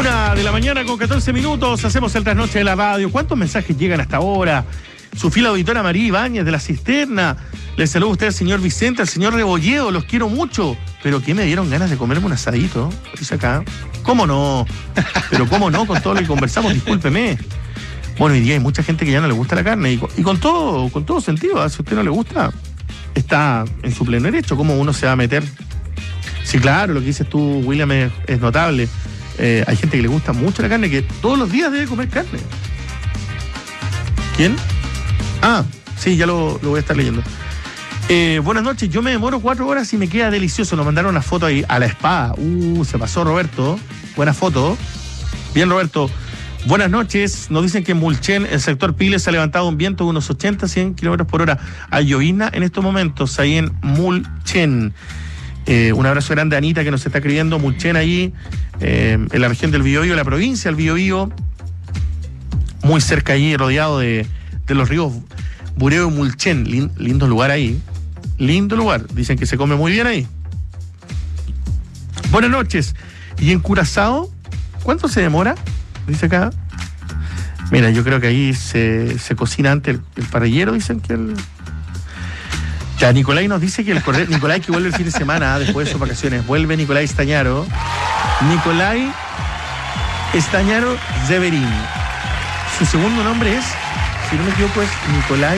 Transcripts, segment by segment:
1:14 a.m. Hacemos el trasnoche de la radio. ¿Cuántos mensajes llegan hasta ahora? Su fila auditora María Ibáñez de la Cisterna. Les saludo a usted, al señor Vicente, al señor Rebolledo. Los quiero mucho. Pero que me dieron ganas de comerme un asadito. Dice acá. ¿Cómo no? Pero ¿cómo no? Con todo lo que conversamos, discúlpeme. Bueno, hoy día hay mucha gente que ya no le gusta la carne. Y con todo sentido. Si a usted no le gusta, está en su pleno derecho. ¿Cómo uno se va a meter? Sí, claro, lo que dices tú, William, es notable. Hay gente que le gusta mucho la carne, que todos los días debe comer carne. ¿Quién? Ah, sí, ya lo voy a estar leyendo. Buenas noches, yo me demoro 4 horas y me queda delicioso. Nos mandaron una foto ahí a la espada. Se pasó Roberto. Buena foto. Bien, Roberto. Buenas noches. Nos dicen que en Mulchen, el sector Piles, se ha levantado un viento de unos 80, 100 kilómetros por hora. Hay llovizna en estos momentos, ahí en Mulchen. Un abrazo grande a Anita, que nos está escribiendo. Mulchen allí, en la región del Biobío, la provincia del Biobío, muy cerca allí, rodeado de los ríos Bureo y Mulchen. Lindo lugar ahí. Lindo lugar. Dicen que se come muy bien ahí. Buenas noches. ¿Y en Curazao? ¿Cuánto se demora? Dice acá. Mira, yo creo que ahí se cocina antes el parrillero, dicen que el... Ya, Nicolai nos dice que el cordero... Nicolai que vuelve el fin de semana, después de sus vacaciones. Vuelve Nicolai Estañaro. Nicolai Estañaro Zeverín. Su segundo nombre es, si no me equivoco, es Nicolai...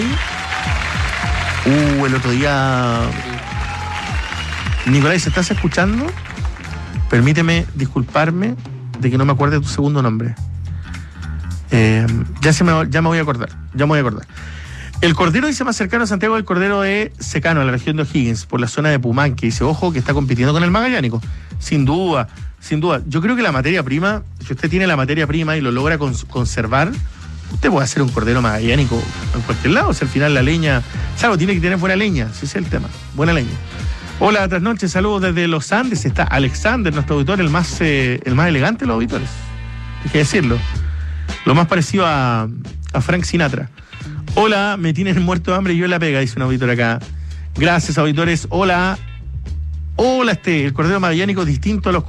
el otro día... Nicolai, ¿se estás escuchando? Permíteme disculparme de que no me acuerde tu segundo nombre. Ya me voy a acordar. El cordero, dice, más cercano a Santiago, el cordero de Secano, en la región de O'Higgins, por la zona de Pumanque. Dice, ojo, que está compitiendo con el magallánico. Sin duda. Yo creo que la materia prima, si usted tiene la materia prima y lo logra conservar, usted puede hacer un cordero magallánico en cualquier lado. O sea, al final la leña, claro, tiene que tener buena leña, ese es el tema, buena leña. Hola, tras noche, saludos desde los Andes. Está Alexander, nuestro auditor, el más elegante de los auditores. Hay que decirlo. Lo más parecido a Frank Sinatra. Hola, me tienen muerto de hambre y yo en la pega, dice un auditor acá. Gracias, auditores. Hola, el cordero magallánico distinto a los